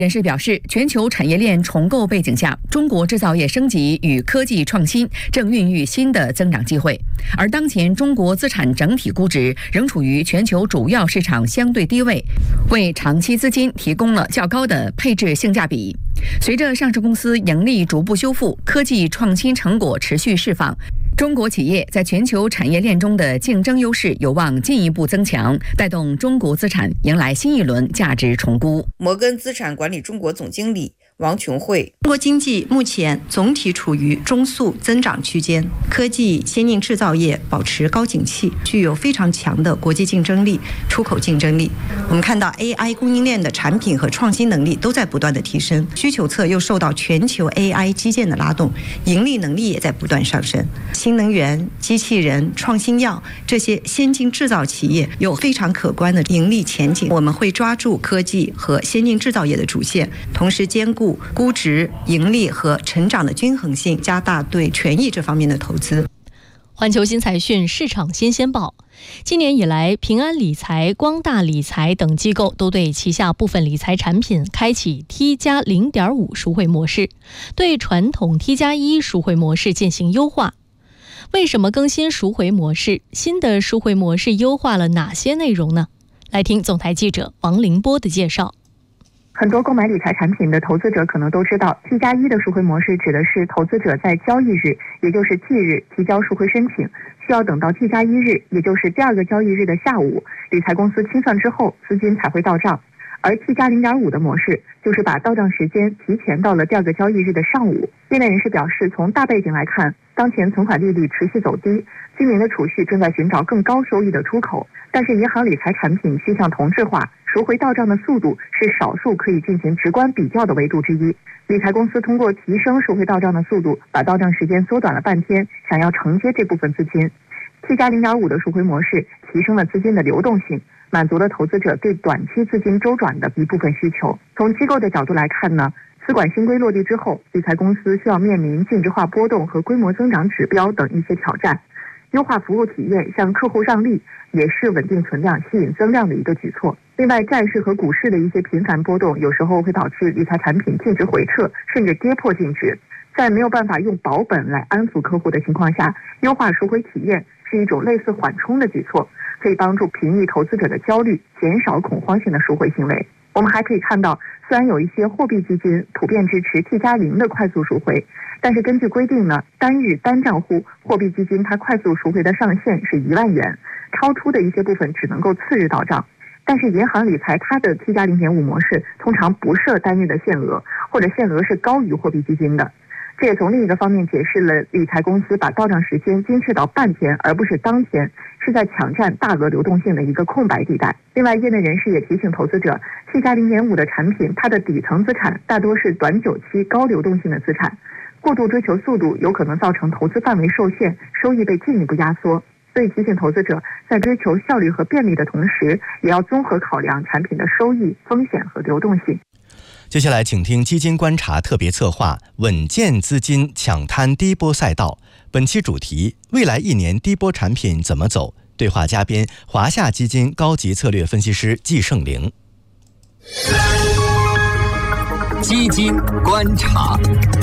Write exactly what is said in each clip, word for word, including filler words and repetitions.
人士表示，全球产业链重构背景下，中国制造业升级与科技创新正孕育新的增长机会。而当前中国资产整体估值仍处于全球主要市场相对低位，为长期资金提供了较高的配置性价比。随着上市公司盈利逐步修复，科技创新成果持续释放，中国企业在全球产业链中的竞争优势有望进一步增强，带动中国资产迎来新一轮价值重估。 摩根资产管理中国总经理王琼慧： 中国经济目前总体处于中速增长区间，科技先进制造业保持高景气，具有非常强的国际竞争力、出口竞争力。我们看到 A I 供应链的产品和创新能力都在不断的提升，需求侧又受到全球 A I 基建的拉动，盈利能力也在不断上升。新能源、机器人、创新药这些先进制造企业有非常可观的盈利前景。我们会抓住科技和先进制造业的主线，同时兼顾估值、盈利和成长的均衡性，加大对权益这方面的投资。 环球新财讯市场新鲜报：今年以来，平安理财、光大理财等机构都对旗下部分理财产品开启 T 加零点五赎回模式，对传统 T 加一赎回模式进行优化。为什么更新赎回模式？新的赎回模式优化了哪些内容呢？来听总台记者王凌波的介绍。 很多购买理财产品的投资者可能都知道 T 加一的赎回模式指的是投资者在交易日，也就是即日提交赎回申请，需要等到 T 加一日，也就是第二个交易日的下午，理财公司清算之后，资金才会到账。而 T 加零点五的模式就是把到账时间提前到了第二个交易日的上午。业内人士表示，从大背景来看，当前存款利率持续走低，居民的储蓄正在寻找更高收益的出口，但是银行理财产品趋向同质化，赎回到账的速度是少数可以进行直观比较的维度之一。理财公司通过提升赎回到账的速度，把到账时间缩短了半天，想要承接这部分资金。T 加零点五的赎回模式提升了资金的流动性，满足了投资者对短期资金周转的一部分需求。从机构的角度来看呢，资管新规落地之后，理财公司需要面临净值化波动和规模增长指标等一些挑战。优化服务体验，向客户让利，也是稳定存量、吸引增量的一个举措。另外，债市和股市的一些频繁波动，有时候会导致理财产品净值回撤，甚至跌破净值。在没有办法用保本来安抚客户的情况下，优化赎回体验是一种类似缓冲的举措，可以帮助平抑投资者的焦虑，减少恐慌性的赎回行为。我们还可以看到，虽然有一些货币基金普遍支持 T 加零的快速赎回，但是根据规定呢，单日单账户货币基金它快速赎回的上限是一万元，超出的一些部分只能够次日到账。但是银行理财它的 T 加零点五模式通常不设单日的限额，或者限额是高于货币基金的。这也从另一个方面解释了理财公司把到账时间精确到半天而不是当天，是在抢占大额流动性的一个空白地带。另外，业内人士也提醒投资者， T 加零点五的产品它的底层资产大多是短久期高流动性的资产，过度追求速度有可能造成投资范围受限，收益被进一步压缩。所以提醒投资者，在追求效率和便利的同时，也要综合考量产品的收益、风险和流动性。 接下来请听基金观察特别策划稳健资金抢滩低波赛道，本期主题：未来一年低波产品怎么走？对话嘉宾华夏基金高级策略分析师季胜玲。 基金观察。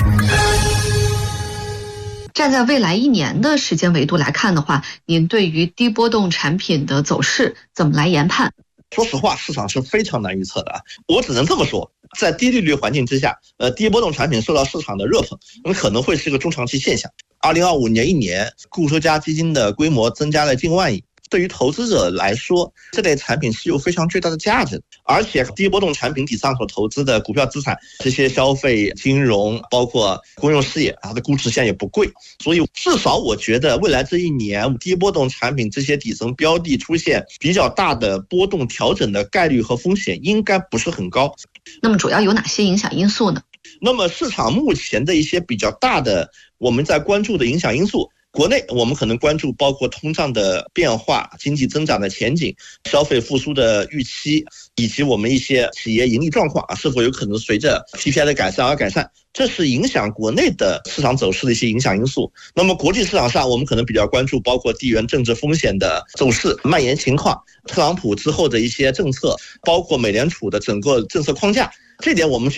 站在未来一年的时间维度来看的话，您对于低波动产品的走势怎么来研判？ 说实话，市场是非常难预测的啊！我只能这么说，在低利率环境之下，呃，低波动产品受到市场的热捧，那么可能会是一个中长期现象。二零二五年一年，固收加基金的规模增加了近万亿。对于投资者来说，这类产品是有非常巨大的价值，而且低波动产品底上所投资的股票资产，这些消费、金融，包括公用事业，它的估值现在也不贵，所以至少我觉得未来这一年，低波动产品这些底层标的出现比较大的波动调整的概率和风险应该不是很高。 那么主要有哪些影响因素呢？ 那么市场目前的一些比较大的我们在关注的影响因素，国内我们可能关注包括通胀的变化、经济增长的前景、消费复苏的预期，以及我们一些企业盈利状况啊是否有可能随着 P P I 的改善而改善，这是影响国内的市场走势的一些影响因素。那么国际市场上，我们可能比较关注包括地缘政治风险的走势、蔓延情况、特朗普之后的一些政策，包括美联储的整个政策框架。 这点我们